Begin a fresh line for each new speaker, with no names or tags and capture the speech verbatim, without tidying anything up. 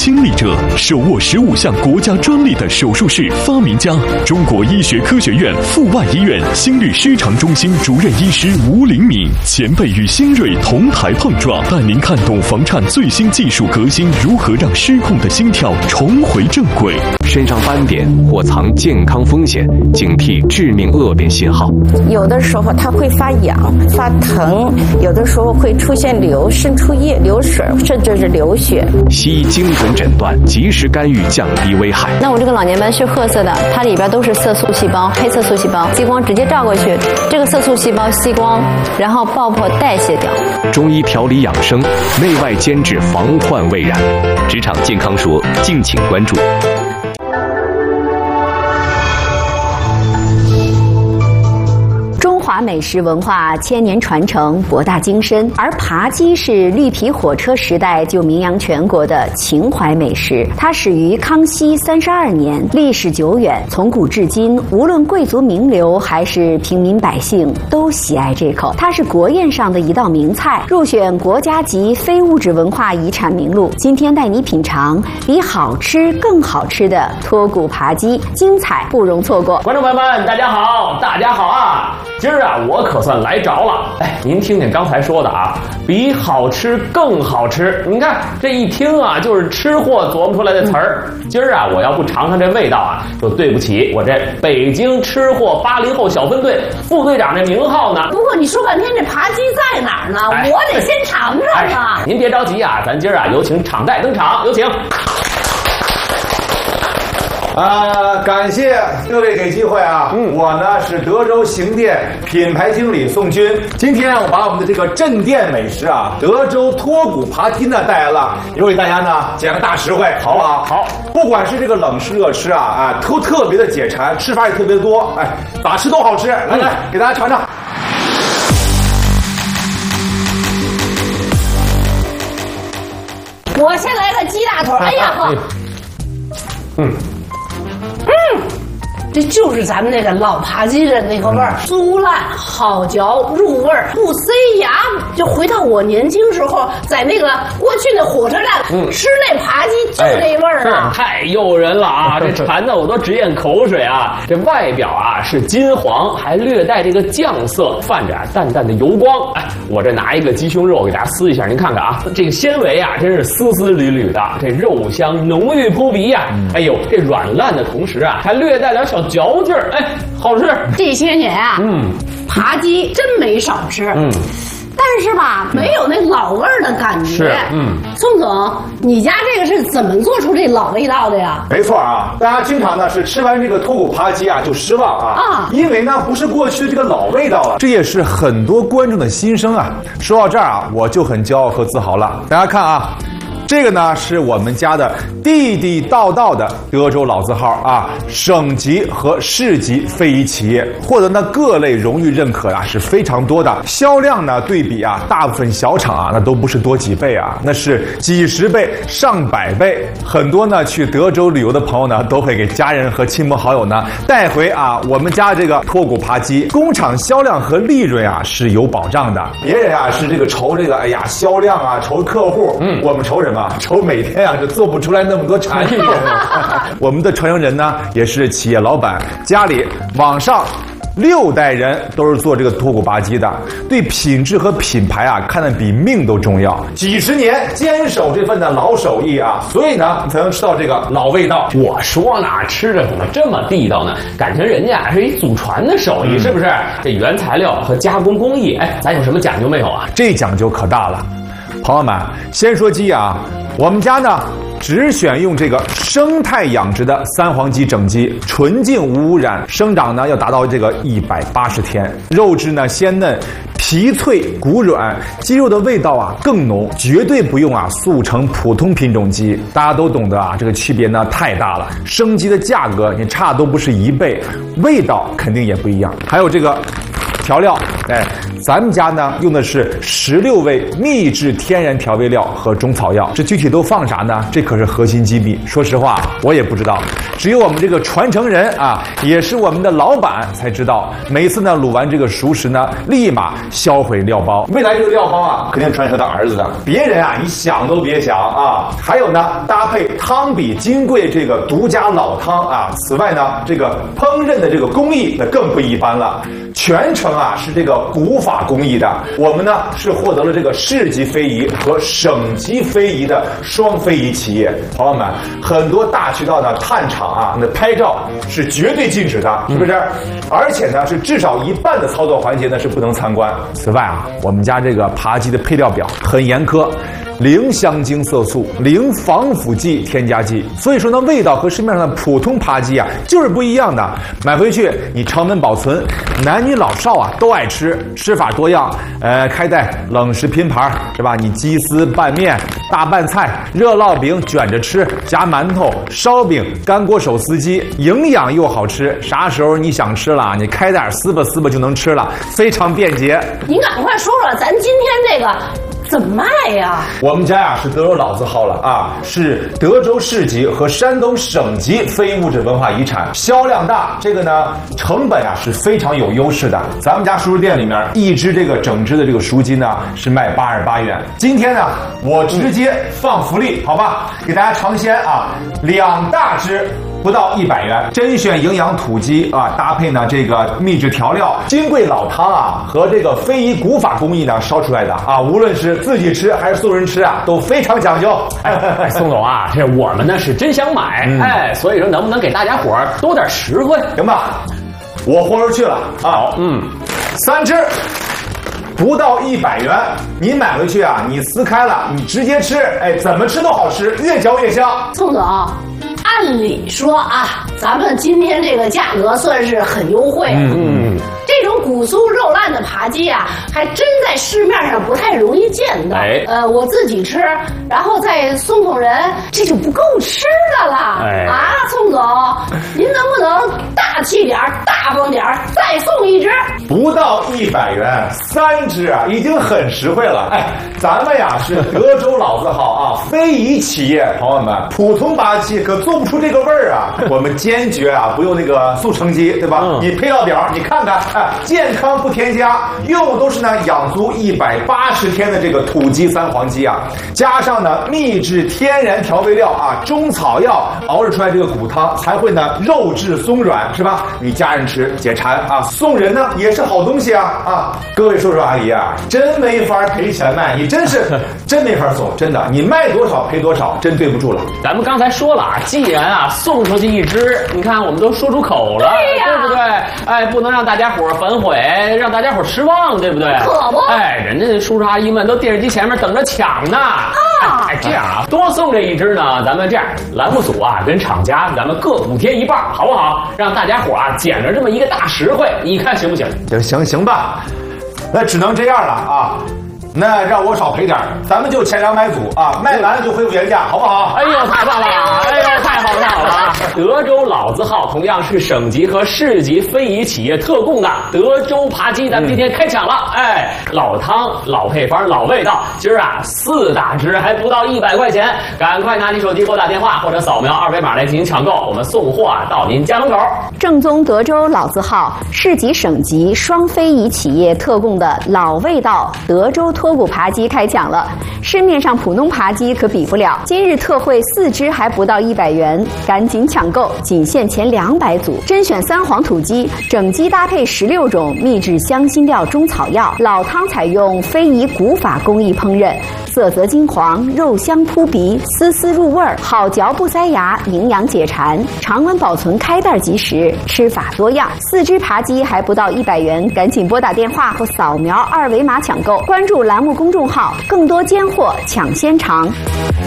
亲历者，手握十五项国家专利的手术室发明家，中国医学科学院阜外医院心律失常中心主任医师吴灵敏，前辈与新锐同台碰撞，带您看懂房颤最新技术革新如何让失控的心跳重回正轨。
身上斑点或藏健康风险，警惕致命恶变信号。
有的时候它会发痒、发疼，有的时候会出现流渗出液、流水，甚至是流血。
西医精准诊断，及时干预，降低危害。
那我这个老年斑是褐色的，它里边都是色素细胞，黑色素细胞，激光直接照过去，这个色素细胞吸光，然后爆破代谢掉。
中医调理养生，内外兼治，防患未然。职场健康说，敬请关注。
中华美食文化千年传承，博大精深，而扒鸡是绿皮火车时代就名扬全国的情怀美食。它始于康熙三十二年，历史久远，从古至今，无论贵族名流还是平民百姓都喜爱这口。它是国宴上的一道名菜，入选国家级非物质文化遗产名录。今天带你品尝比好吃更好吃的脱骨扒鸡，精彩不容错过。
观众朋友们，大家好，大家好啊！今儿啊，我可算来着了。哎，您听听刚才说的啊，比好吃更好吃。你看这一听啊，就是吃货琢磨出来的词儿。今儿啊，我要不尝尝这味道啊，就对不起我这北京吃货八零后小分队副队长这名号呢。
不过你说半天这扒鸡在哪儿呢？哎、我得先尝尝啊、
哎！您别着急啊，咱今儿啊有请场代登场，有请。
啊，感谢各位给机会啊！嗯，我呢是德州行店品牌经理宋军。今天我把我们的这个镇店美食啊，德州脱骨扒鸡呢带来了，也为大家呢讲个大实惠，好不好？好，不管是这个冷吃热吃啊，啊，都特别的解馋，吃法也特别的多，哎，咋吃都好吃。来来，嗯、给大家尝尝。
我先来个鸡大腿，哎呀呵，嗯。嗯，这就是咱们那个老扒鸡的那个味儿，酥烂好嚼，入味儿，不塞牙。就回到我年轻时候，在那个过去的火车站、嗯、吃那扒鸡，就那味儿啊、
哎，太诱人了啊！这馋的我都直咽口水啊！这外表啊是金黄，还略带这个酱色，泛着淡淡的油光。哎，我这拿一个鸡胸肉给大家撕一下，您看看啊，这个纤维啊真是丝丝缕缕的，这肉香浓郁扑鼻呀、啊！嗯、哎呦，这软烂的同时啊，还略带点小嚼劲儿，哎，好吃。
这些年啊，嗯，扒鸡真没少吃，嗯。但是吧，没有那老味儿的感觉。
是，嗯，
宋总，你家这个是怎么做出这老味道的呀？
没错啊，大家经常呢是吃完这个脱骨扒鸡啊就失望啊，啊，因为呢不是过去的这个老味道了。这也是很多观众的心声啊。说到这儿啊，我就很骄傲和自豪了。大家看啊。这个呢是我们家的地地道道的德州老字号啊，省级和市级非遗企业，获得呢各类荣誉认可啊是非常多的。销量呢对比啊大部分小厂啊那都不是多几倍啊，那是几十倍、上百倍。很多呢去德州旅游的朋友呢都会给家人和亲朋好友呢带回啊我们家这个脱骨扒鸡。工厂销量和利润啊是有保障的。别人啊是这个愁这个哎呀销量啊愁客户，嗯，我们愁什么？愁每天啊就做不出来那么多产品。我们的传承人呢也是企业老板，家里往上六代人都是做这个脱骨扒鸡的，对品质和品牌啊看得比命都重要。几十年坚守这份的老手艺啊，所以呢你才能吃到这个老味道。
我说呢，吃着怎么这么地道呢？感情人家是一祖传的手艺，嗯、是不是？这原材料和加工工艺，哎，咱有什么讲究没有啊？
这讲究可大了。朋友们，先说鸡啊，我们家呢只选用这个生态养殖的三黄鸡整鸡，纯净无污染，生长呢要达到这个一百八十天，肉质呢鲜嫩，皮脆骨软，鸡肉的味道啊更浓，绝对不用啊速成普通品种鸡。大家都懂得啊，这个区别呢太大了，生鸡的价格你差都不是一倍，味道肯定也不一样。还有这个调料，哎，咱们家呢用的是十六味秘制天然调味料和中草药，这具体都放啥呢？这可是核心机密。说实话，我也不知道，只有我们这个传承人啊，也是我们的老板才知道。每次呢卤完这个熟食呢，立马销毁料包。未来这个料包啊，肯定传承到儿子的，别人啊你想都别想啊。还有呢，搭配汤比金贵这个独家老汤啊。此外呢，这个烹饪的这个工艺那更不一般了，全程啊是这个古法工艺的。我们呢是获得了这个市级非遗和省级非遗的双非遗企业。朋友们，很多大渠道的探厂啊，那拍照是绝对禁止的，是不是？嗯、而且呢，是至少一半的操作环节呢是不能参观。此外啊，我们家这个扒鸡的配料表很严苛。零香精色素，零防腐剂添加剂，所以说呢，味道和市面上的普通扒鸡啊就是不一样的。买回去你常温保存，男女老少啊都爱吃，吃法多样。呃，开袋冷食拼盘是吧？你鸡丝拌面、大拌菜、热烙饼卷着吃，夹馒头、烧饼、干锅手撕鸡，营养又好吃。啥时候你想吃了，你开袋撕吧撕吧就能吃了，非常便捷。
您赶快说说，咱今天这个。怎么卖呀？
我们家呀是德州老字号了啊，是德州市级和山东省级非物质文化遗产，销量大，这个呢成本啊是非常有优势的。咱们家熟食店里面一只这个整只的这个熟鸡呢是卖八十八元，今天呢我直接放福利，好吧，给大家尝鲜啊，两大只。不到一百元，甄选营养土鸡啊，搭配呢这个秘制调料、金贵老汤啊，和这个非遗古法工艺呢烧出来的啊，无论是自己吃还是送人吃啊，都非常讲究。
哎，宋总啊，这我们呢是真想买，嗯、哎，所以说能不能给大家伙儿多点实惠？
行吧，我豁出去了啊，嗯，三只。不到一百元，你买回去啊，你撕开了，你直接吃，哎，怎么吃都好吃，越嚼越香。
宋总，按理说啊，咱们今天这个价格算是很优惠。嗯，这种骨酥肉烂的扒鸡啊，还真在市面上不太容易见到。哎，呃，我自己吃，然后再送送人，这就不够吃的了。哎，啊，宋总，您能不能大气点大方点再送一只？
不到一百元，三只啊，已经很实惠了。哎，咱们呀是德州老字号啊，非遗企业，朋友们，普通扒鸡可做不出这个味儿啊。我们坚决啊不用那个速成鸡，对吧？嗯、你配料表你看看，哎，健康不添加，用的都是呢养足一百八十天的这个土鸡三黄鸡啊，加上呢秘制天然调味料啊，中草药熬制出来这个骨汤才会呢肉质松软，是吧？你家人吃解馋啊，送人呢也是好东西啊啊！各位叔叔阿姨啊，真没法赔钱卖，你真是真没法送，真的，你卖多少赔多少，真对不住了。
咱们刚才说了啊，既然啊送出去一只，你看我们都说出口了，对呀，对不对？哎，不能让大家伙反悔，让大家伙失望，对不对？
可不，
哎，人家叔叔阿姨们都电视机前面等着抢呢。啊，哎，这样啊，多送这一只呢，咱们这样栏目组啊跟厂家咱们各补贴一半，好不好？让大家伙啊捡着这么一个大实惠，你看行不行？
行行行吧，那只能这样了啊。那让我少赔点，咱们就前两百组啊，卖完了就恢复原价，好不好？
哎呦，太棒了！哎呦，太好了，太好了！德州老字号同样是省级和市级非遗企业特供的德州扒鸡，咱们今天开抢了！哎，老汤、老配方、老味道，今儿啊四大只还不到一百块钱，赶快拿起手机拨打电话或者扫描二维码来进行抢购，我们送货啊到您家门口。
正宗德州老字号、市级省级双非遗企业特供的老味道德州脱骨扒鸡开抢了，市面上普通扒鸡可比不了，今日特惠四只还不到一百元，赶紧抢购，仅限前两百组。甄选三黄土鸡，整鸡搭配十六种秘制香辛料中草药，老汤采用非遗古法工艺烹饪，色泽金黄，肉香扑鼻，丝丝入味儿，好嚼不塞牙，营养解馋，常温保存，开袋即食，吃法多样。四只扒鸡还不到一百元，赶紧拨打电话或扫描二维码抢购，关注栏目公众号，更多尖货抢先尝。